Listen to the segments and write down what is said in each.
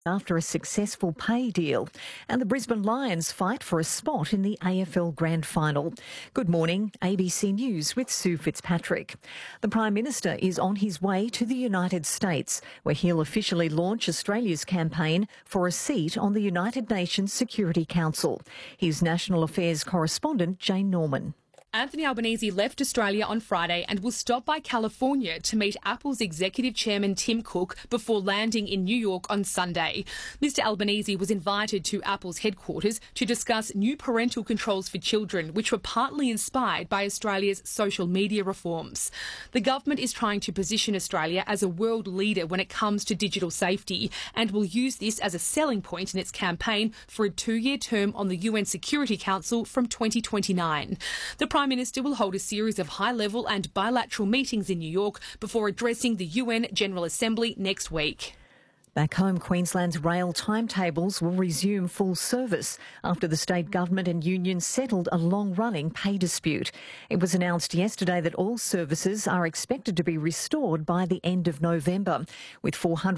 after a successful pay deal. And the Brisbane Lions fight for a spot in the AFL Grand Final. Good morning, ABC News with Sue Fitzpatrick. The Prime Minister is on his way to the United States, where he'll officially launch Australia's campaign for a seat on the United Nations Security Council. Here's National Affairs correspondent Jane Norman. Anthony Albanese left Australia on Friday and will stop by California to meet Apple's executive chairman Tim Cook before landing in New York on Sunday. Mr Albanese was invited to Apple's headquarters to discuss new parental controls for children, which were partly inspired by Australia's social media reforms. The government is trying to position Australia as a world leader when it comes to digital safety and will use this as a selling point in its campaign for a 2-year term on the UN Security Council from 2029. The Prime Minister will hold a series of high-level and bilateral meetings in New York before addressing the UN General Assembly next week. Back home, Queensland's rail timetables will resume full service after the state government and unions settled a long-running pay dispute. It was announced yesterday that all services are expected to be restored by the end of November, with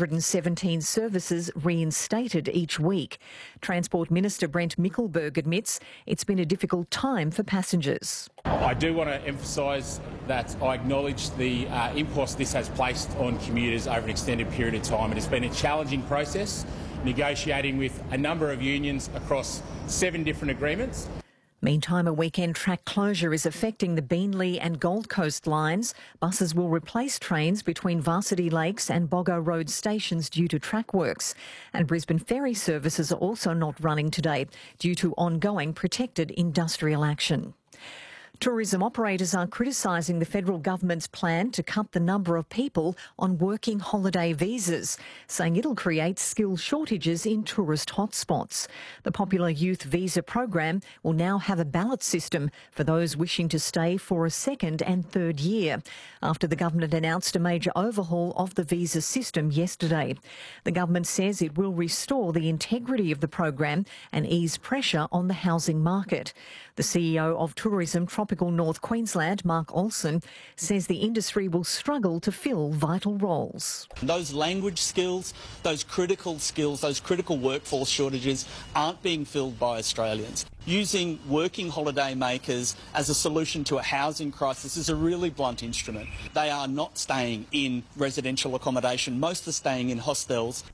417 services reinstated each week. Transport Minister Brent Mickelberg admits it's been a difficult time for passengers. I do want to emphasise that I acknowledge the impost this has placed on commuters over an extended period of time. It has been a challenging process, negotiating with a number of unions across 7 different agreements. Meantime, a weekend track closure is affecting the Beenleigh and Gold Coast lines. Buses will replace trains between Varsity Lakes and Boggo Road stations due to track works. And Brisbane ferry services are also not running today due to ongoing protected industrial action. Tourism operators are criticising the federal government's plan to cut the number of people on working holiday visas, saying it'll create skill shortages in tourist hotspots. The popular youth visa program will now have a ballot system for those wishing to stay for a second and third year, after the government announced a major overhaul of the visa system yesterday. The government says it will restore the integrity of the program and ease pressure on the housing market. The CEO of Tourism Tropical North Queensland, Mark Olsen, says the industry will struggle to fill vital roles. Those language skills, those critical skills, those critical workforce shortages aren't being filled by Australians. Using working holiday makers as a solution to a housing crisis is a really blunt instrument. They are not staying in residential accommodation. Most are staying in hostels.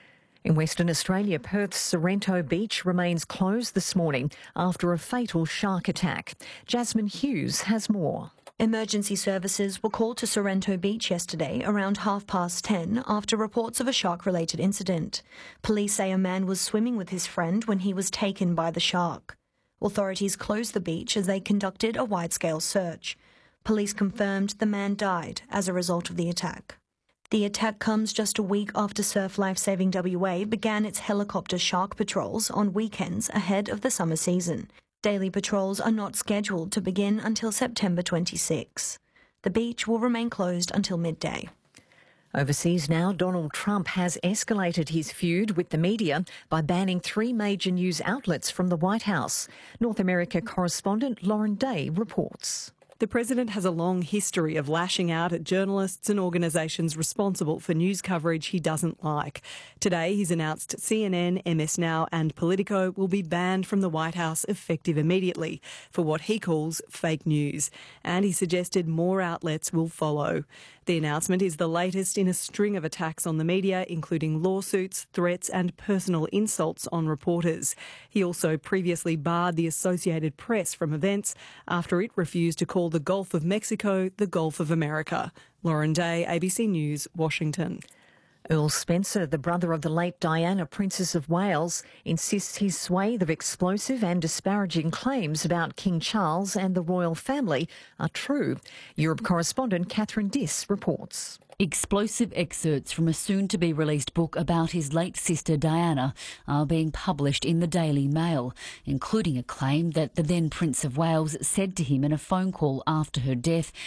In Western Australia, Perth's Sorrento Beach remains closed this morning after a fatal shark attack. Jasmine Hughes has more. Emergency services were called to Sorrento Beach yesterday around 10:30 after reports of a shark-related incident. Police say a man was swimming with his friend when he was taken by the shark. Authorities closed the beach as they conducted a wide-scale search. Police confirmed the man died as a result of the attack. The attack comes just a week after Surf Life Saving WA began its helicopter shark patrols on weekends ahead of the summer season. Daily patrols are not scheduled to begin until September 26. The beach will remain closed until midday. Overseas now, Donald Trump has escalated his feud with the media by banning 3 major news outlets from the White House. North America correspondent Lauren Day reports. The president has a long history of lashing out at journalists and organisations responsible for news coverage he doesn't like. Today, he's announced CNN, MS Now and Politico will be banned from the White House effective immediately for what he calls fake news. And he suggested more outlets will follow. The announcement is the latest in a string of attacks on the media, including lawsuits, threats and personal insults on reporters. He also previously barred the Associated Press from events after it refused to call the Gulf of Mexico the Gulf of America. Lauren Day, ABC News, Washington. Earl Spencer, the brother of the late Diana, Princess of Wales, insists his swathe of explosive and disparaging claims about King Charles and the royal family are true. Europe correspondent Catherine Diss reports. Explosive excerpts from a soon-to-be-released book about his late sister Diana are being published in the Daily Mail, including a claim that the then Prince of Wales said to him in a phone call after her death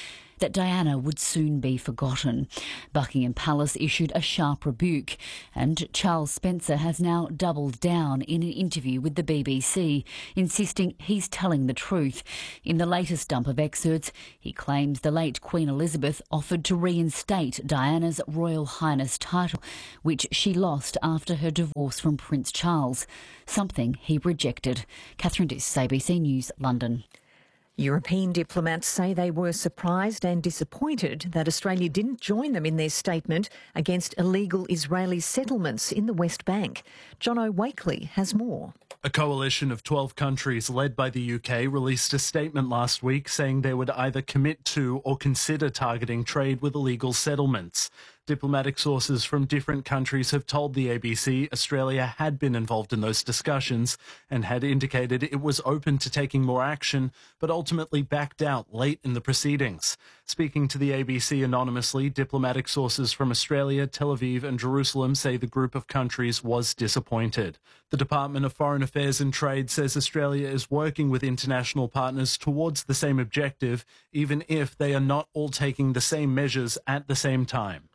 that Diana would soon be forgotten. Buckingham Palace issued a sharp rebuke, and Charles Spencer has now doubled down in an interview with the BBC, insisting he's telling the truth. In the latest dump of excerpts, he claims the late Queen Elizabeth offered to reinstate Diana's Royal Highness title, which she lost after her divorce from Prince Charles, something he rejected. Catherine Diss, ABC News, London. European diplomats say they were surprised and disappointed that Australia didn't join them in their statement against illegal Israeli settlements in the West Bank. Jono Wakely has more. A coalition of 12 countries led by the UK released a statement last week saying they would either commit to or consider targeting trade with illegal settlements. Diplomatic sources from different countries have told the ABC Australia had been involved in those discussions and had indicated it was open to taking more action, but ultimately backed out late in the proceedings. Speaking to the ABC anonymously, diplomatic sources from Australia, Tel Aviv and Jerusalem say the group of countries was disappointed. The Department of Foreign Affairs and Trade says Australia is working with international partners towards the same objective, even if they are not all taking the same measures at the same time.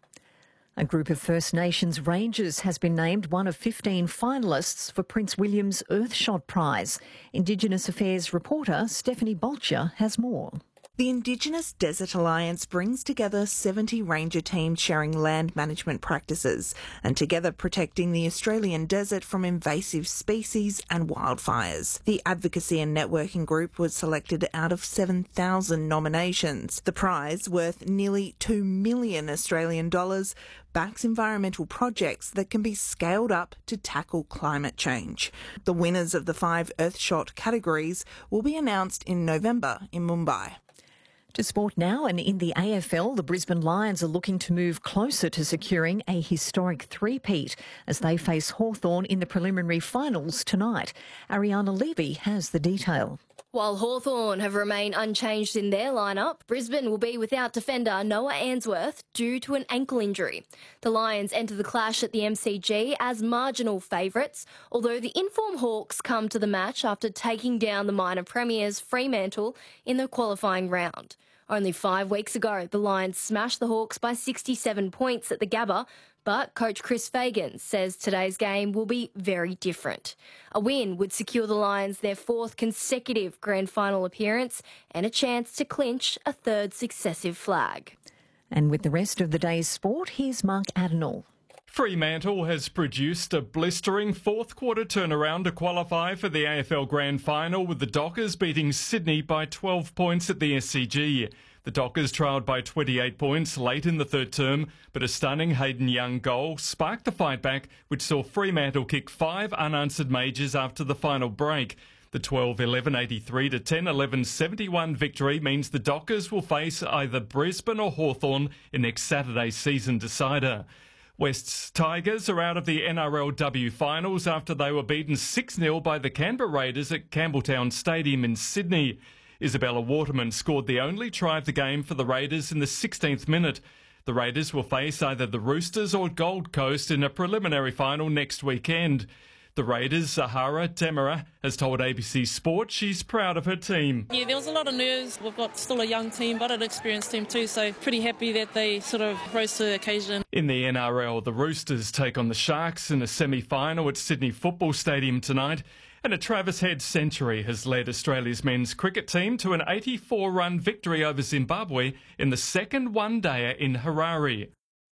A group of First Nations rangers has been named one of 15 finalists for Prince William's Earthshot Prize. Indigenous Affairs reporter Stephanie Bolcher has more. The Indigenous Desert Alliance brings together 70 ranger teams sharing land management practices and together protecting the Australian desert from invasive species and wildfires. The advocacy and networking group was selected out of 7,000 nominations. The prize, worth nearly $2 million Australian dollars, backs environmental projects that can be scaled up to tackle climate change. The winners of the 5 Earthshot categories will be announced in November in Mumbai. To sport now, and in the AFL, the Brisbane Lions are looking to move closer to securing a historic three-peat as they face Hawthorn in the preliminary finals tonight. Ariana Levy has the detail. While Hawthorn have remained unchanged in their lineup, Brisbane will be without defender Noah Answorth due to an ankle injury. The Lions enter the clash at the MCG as marginal favourites, although the in-form Hawks come to the match after taking down the minor premiers Fremantle in the qualifying round. Only 5 weeks ago, the Lions smashed the Hawks by 67 points at the Gabba, but coach Chris Fagan says today's game will be very different. A win would secure the Lions their 4th consecutive grand final appearance and a chance to clinch a 3rd successive flag. And with the rest of the day's sport, here's Mark Adenall. Fremantle has produced a blistering 4th quarter turnaround to qualify for the AFL Grand Final, with the Dockers beating Sydney by 12 points at the SCG. The Dockers trailed by 28 points late in the third term, but a stunning Hayden Young goal sparked the fight back, which saw Fremantle kick 5 unanswered majors after the final break. The 12-11 83 to 10-11 71 victory means the Dockers will face either Brisbane or Hawthorn in next Saturday's season decider. West's Tigers are out of the NRLW finals after they were beaten 6-0 by the Canberra Raiders at Campbelltown Stadium in Sydney. Isabella Waterman scored the only try of the game for the Raiders in the 16th minute. The Raiders will face either the Roosters or Gold Coast in a preliminary final next weekend. The Raiders' Zahara Temera has told ABC Sport she's proud of her team. Yeah, there was a lot of nerves. We've got still a young team, but an experienced team too, so pretty happy that they sort of rose to the occasion. In the NRL, the Roosters take on the Sharks in a semi-final at Sydney Football Stadium tonight. And a Travis Head century has led Australia's men's cricket team to an 84-run victory over Zimbabwe in the second one-dayer in Harare.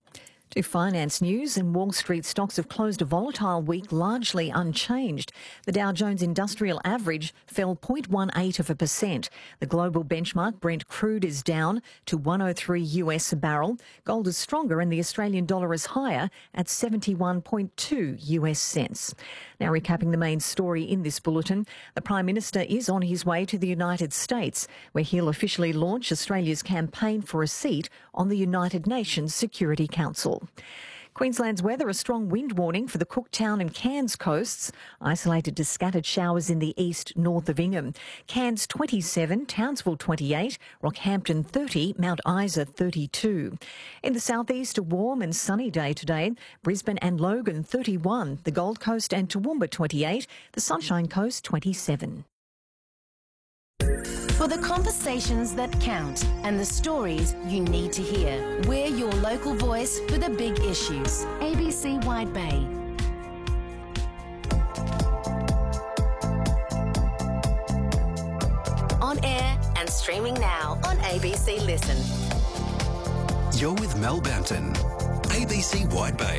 To finance news, and Wall Street stocks have closed a volatile week largely unchanged. The Dow Jones Industrial Average fell 0.18%. The global benchmark Brent crude is down to $103 US a barrel. Gold is stronger and the Australian dollar is higher at 71.2 US cents. Now recapping the main story in this bulletin, the Prime Minister is on his way to the United States, where he'll officially launch Australia's campaign for a seat on the United Nations Security Council. Queensland's weather, a strong wind warning for the Cooktown and Cairns coasts, isolated to scattered showers in the east north of Ingham. Cairns 27, Townsville 28, Rockhampton 30, Mount Isa 32. In the southeast, a warm and sunny day today. Brisbane and Logan 31, the Gold Coast and Toowoomba 28, the Sunshine Coast 27. For For the conversations that count and the stories you need to hear, we're your local voice for the big issues. ABC Wide Bay. On air and streaming now on ABC Listen. You're with Mel Bampton, ABC Wide Bay.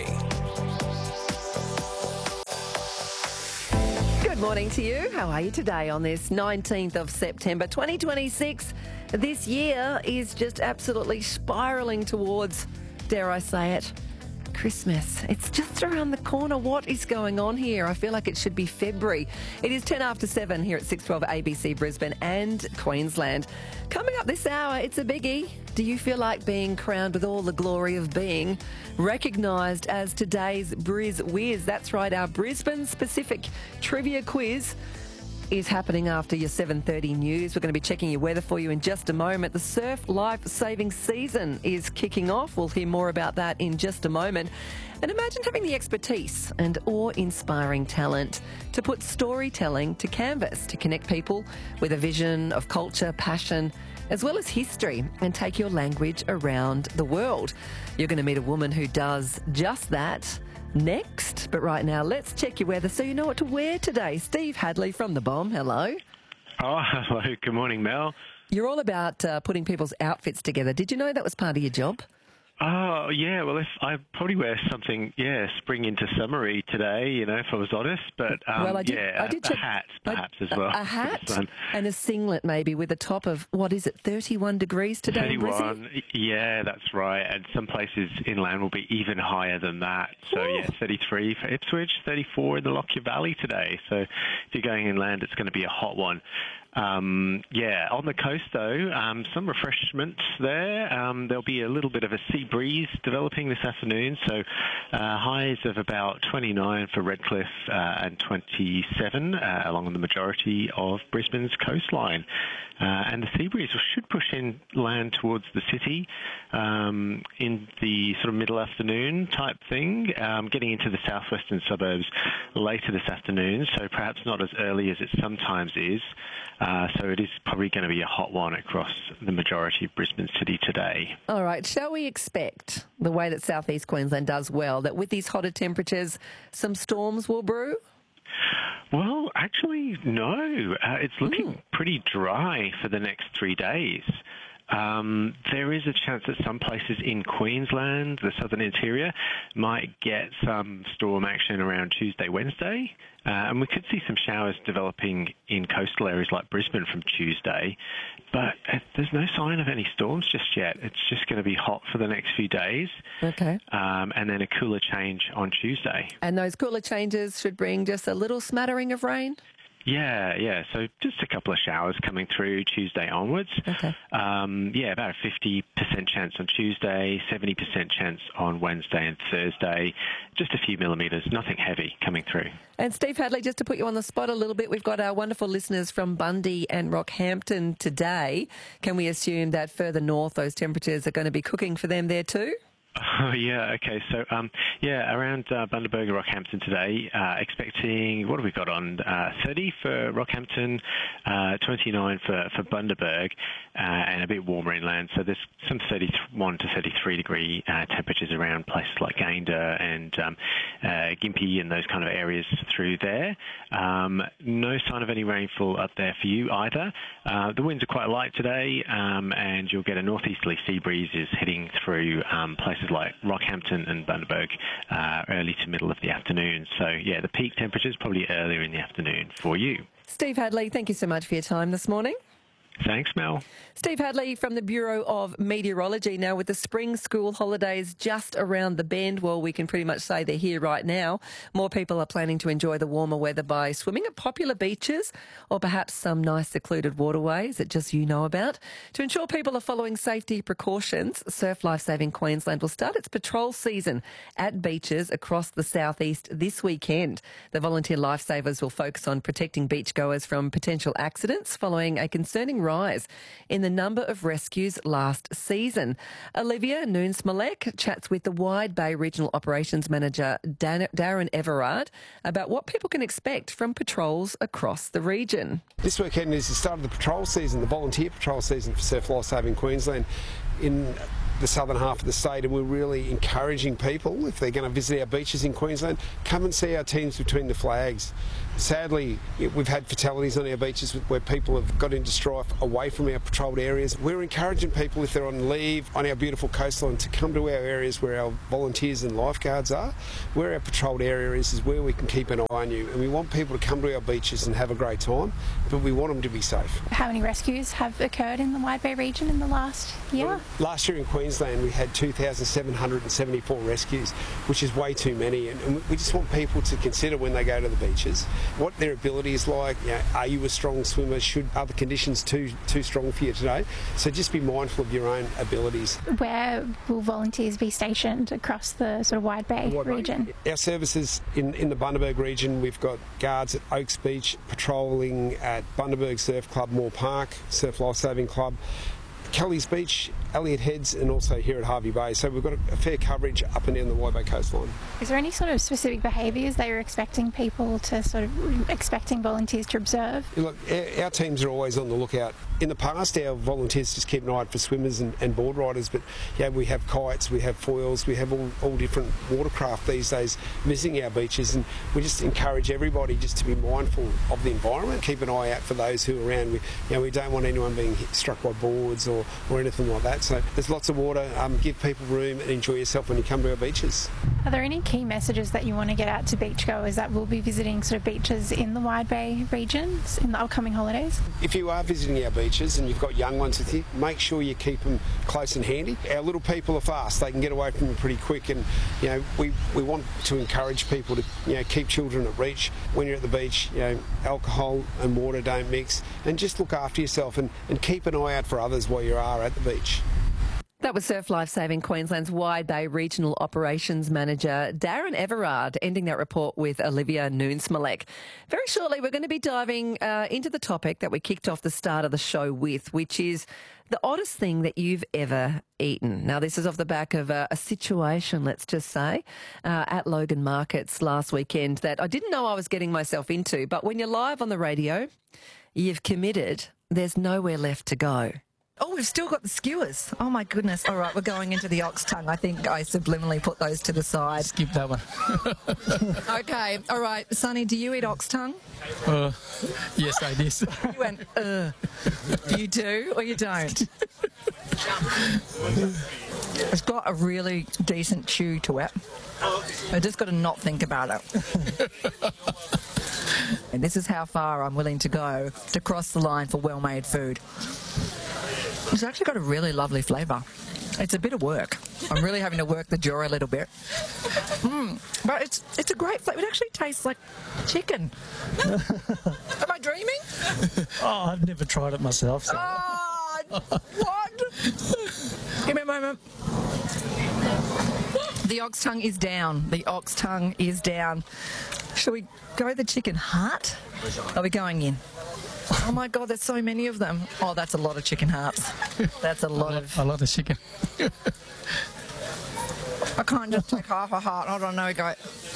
Good morning to you. How are you today on this 19th of September 2026? This year is just absolutely spiralling towards, dare I say it, Christmas. It's just around the corner. What is going on here? I feel like it should be February. It is 10 after 7 here at 612 ABC Brisbane and Queensland. Coming up this hour, it's a biggie. Do you feel like being crowned with all the glory of being recognised as today's Briz Whiz? That's right, our Brisbane-specific trivia quiz is happening after your 7:30 news. We're going to be checking your weather for you in just a moment. The surf life-saving season is kicking off. We'll hear more about that in just a moment. And imagine having the expertise and awe-inspiring talent to put storytelling to canvas, to connect people with a vision of culture, passion, as well as history, and take your language around the world. You're going to meet a woman who does just that next, but right now let's check your weather so you know what to wear today. Steve Hadley from The Bomb, hello. Oh, hello. Good morning, Mel. You're all about putting people's outfits together. Did you know that was part of your job? Oh, yeah. Well, if I probably wear something, spring into summery today, if I was honest. But, I did a check, hat perhaps as well. A hat and a singlet maybe with a top of, 31 degrees today in Brisbane? 31, yeah, that's right. And some places inland will be even higher than that. So, 33 for Ipswich, 34 in the Lockyer Valley today. So if you're going inland, it's going to be a hot one. On the coast, though, some refreshments there. There'll be a little bit of a sea breeze developing this afternoon, so highs of about 29 for Redcliffe and 27 along the majority of Brisbane's coastline. And the sea breeze should push inland towards the city in the sort of middle afternoon type thing, getting into the southwestern suburbs later this afternoon, so perhaps not as early as it sometimes is. So it is probably going to be a hot one across the majority of Brisbane city today. All right. Shall we expect, the way that southeast Queensland does well, that with these hotter temperatures, some storms will brew? Well, actually, no. It's looking pretty dry for the next 3 days. There is a chance that some places in Queensland, the southern interior, might get some storm action around Tuesday, Wednesday. And we could see some showers developing in coastal areas like Brisbane from Tuesday. But there's no sign of any storms just yet. It's just going to be hot for the next few days. Okay. And then a cooler change on Tuesday. And those cooler changes should bring just a little smattering of rain? Yeah. So just a couple of showers coming through Tuesday onwards. Okay. About a 50% chance on Tuesday, 70% chance on Wednesday and Thursday. Just a few millimetres, nothing heavy coming through. And Steve Hadley, just to put you on the spot a little bit, we've got our wonderful listeners from Bundy and Rockhampton today. Can we assume that further north those temperatures are going to be cooking for them there too? Oh, yeah, okay. So, around Bundaberg and Rockhampton today, expecting, what have we got on? 30 for Rockhampton, 29 for Bundaberg, and a bit warmer inland. So there's some 31 to 33 degree temperatures around places like Gayndah and Gympie and those kind of areas through there. No sign of any rainfall up there for you either. The winds are quite light today, and you'll get a northeasterly sea breeze is heading through places like Rockhampton and Bundaberg early to middle of the afternoon. So, the peak temperature is probably earlier in the afternoon for you. Steve Hadley, thank you so much for your time this morning. Thanks, Mel. Steve Hadley from the Bureau of Meteorology. Now, with the spring school holidays just around the bend, well, we can pretty much say they're here right now. More people are planning to enjoy the warmer weather by swimming at popular beaches or perhaps some nice secluded waterways that just you know about. To ensure people are following safety precautions, Surf Lifesaving Queensland will start its patrol season at beaches across the southeast this weekend. The volunteer lifesavers will focus on protecting beachgoers from potential accidents following a concerning rise in the number of rescues last season. Olivia Nunes-Malek chats with the Wide Bay Regional Operations Manager Darren Everard about what people can expect from patrols across the region. This weekend is the start of the patrol season, the volunteer patrol season for Surf Life Saving Queensland in the southern half of the state, and we're really encouraging people, if they're going to visit our beaches in Queensland, come and see our teams between the flags. Sadly, we've had fatalities on our beaches where people have got into strife away from our patrolled areas. We're encouraging people, if they're on leave on our beautiful coastline, to come to our areas where our volunteers and lifeguards are. Where our patrolled area is where we can keep an eye on you, and we want people to come to our beaches and have a great time, but we want them to be safe. How many rescues have occurred in the Wide Bay region in the last year? Well, last year in Queensland we had 2,774 rescues, which is way too many, and we just want people to consider when they go to the beaches what their ability is like. You know, are you a strong swimmer? Are the conditions too strong for you today? So just be mindful of your own abilities. Where will volunteers be stationed across the sort of Wide Bay region? Our services in the Bundaberg region, we've got guards at Oaks Beach, patrolling at Bundaberg Surf Club, Moore Park, Surf Life Saving Club, Kelly's Beach, Elliott Heads, and also here at Harvey Bay. So we've got a fair coverage up and down the Wide Bay coastline. Is there any sort of specific behaviours that you're expecting people to expecting volunteers to observe? Look, our teams are always on the lookout. In the past, our volunteers just keep an eye out for swimmers and board riders, but yeah, we have kites, we have foils, we have all different watercraft these days visiting our beaches, and we just encourage everybody just to be mindful of the environment, keep an eye out for those who are around. We don't want anyone being struck by boards or anything like that. So there's lots of water. Give people room and enjoy yourself when you come to our beaches. Are there any key messages that you want to get out to beachgoers that will be visiting sort of beaches in the Wide Bay regions in the upcoming holidays? If you are visiting our beaches and you've got young ones with you, make sure you keep them close and handy. Our little people are fast; they can get away from you pretty quick. And we want to encourage people to keep children at reach when you're at the beach. Alcohol and water don't mix, and just look after yourself and keep an eye out for others while you are at the beach. That was Surf Life Saving Queensland's Wide Bay Regional Operations Manager Darren Everard, ending that report with Olivia Nunes-Malek. Very shortly, we're going to be diving into the topic that we kicked off the start of the show with, which is the oddest thing that you've ever eaten. Now, this is off the back of a situation, let's just say, at Logan Markets last weekend that I didn't know I was getting myself into. But when you're live on the radio, you've committed, there's nowhere left to go. Oh, we've still got the skewers. Oh, my goodness. All right, we're going into the ox tongue. I think I subliminally put those to the side. Skip that one. Okay, all right. Sonny, do you eat ox tongue? Yes, I did. You went, You do or you don't? It's got a really decent chew to it. I just got to not think about it. And this is how far I'm willing to go to cross the line for well-made food. It's actually got a really lovely flavour. It's a bit of work. I'm really having to work the jaw a little bit. But it's a great flavour. It actually tastes like chicken. Am I dreaming? Oh, I've never tried it myself. So. Oh, what? Give me a moment. The ox tongue is down. The ox tongue is down. Shall we go the chicken heart? Are we going in? Oh my God, there's so many of them. Oh, that's a lot of chicken hearts. That's a lot of chicken. I can't just take half a heart. Hold on, no, we go.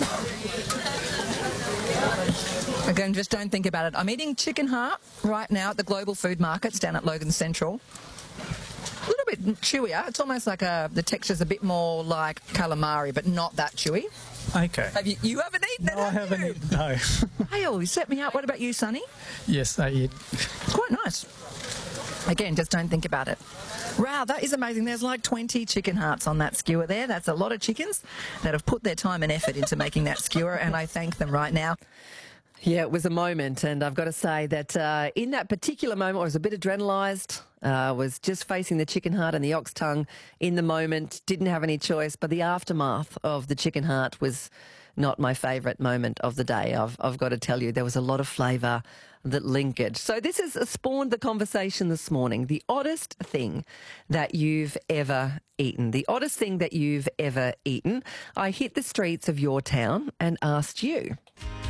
Again, just don't think about it. I'm eating chicken heart right now at the Global Food Markets down at Logan Central. A little bit chewier. It's almost like the texture's a bit more like calamari, but not that chewy. Okay. Have you haven't eaten it? No, I haven't eaten. No. Hey, you set me up. What about you, Sonny? Yes, I eat. It's quite nice. Again, just don't think about it. Wow, that is amazing. There's like 20 chicken hearts on that skewer there. That's a lot of chickens that have put their time and effort into making that skewer, and I thank them right now. Yeah, it was a moment, and I've got to say that in that particular moment, I was a bit adrenalised. Was just facing the chicken heart and the ox tongue in the moment, didn't have any choice, but the aftermath of the chicken heart was not my favourite moment of the day. I've got to tell you, there was a lot of flavour that lingered. So this has spawned the conversation this morning. The oddest thing that you've ever eaten. The oddest thing that you've ever eaten. I hit the streets of your town and asked you.